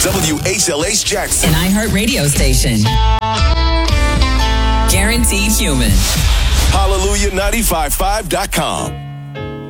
WHLH Jackson. An iHeart radio station. Guaranteed human. Hallelujah 955.com.